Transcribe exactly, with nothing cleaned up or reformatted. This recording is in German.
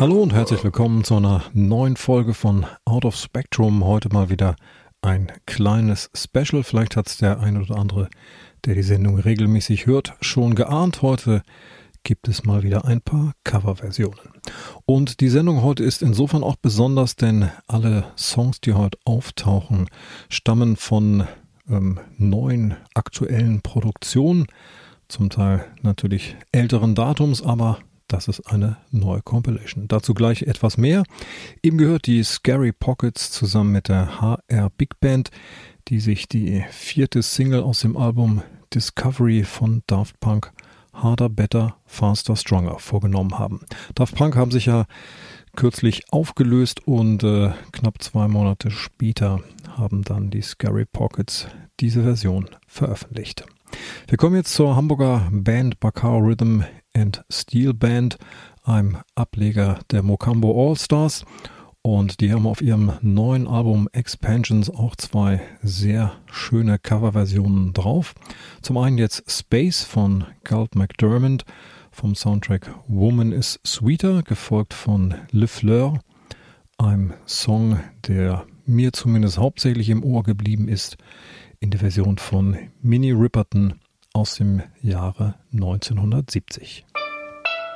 Hallo und herzlich willkommen zu einer neuen Folge von Out of Spectrum. Heute mal wieder ein kleines Special. Vielleicht hat es der ein oder andere, der die Sendung regelmäßig hört, schon geahnt. Heute gibt es mal wieder ein paar Coverversionen. Und die Sendung heute ist insofern auch besonders, denn alle Songs, die heute auftauchen, stammen von ähm, neuen aktuellen Produktionen. Zum Teil natürlich älteren Datums, aber das ist eine neue Compilation. Dazu gleich etwas mehr. Ihm gehört die Scary Pockets zusammen mit der H R Big Band, die sich die vierte Single aus dem Album Discovery von Daft Punk Harder, Better, Faster, Stronger vorgenommen haben. Daft Punk haben sich ja kürzlich aufgelöst und äh, knapp zwei Monate später haben dann die Scary Pockets diese Version veröffentlicht. Wir kommen jetzt zur Hamburger Band Bacao Rhythm and Steel Band, einem Ableger der Mocambo All-Stars, und die haben auf ihrem neuen Album Expansions auch zwei sehr schöne Coverversionen drauf. Zum einen jetzt Space von Galt McDermott vom Soundtrack Woman is Sweeter, gefolgt von Le Fleur, einem Song, der mir zumindest hauptsächlich im Ohr geblieben ist, in der Version von Minnie Riperton aus dem Jahre neunzehnhundertsiebzig.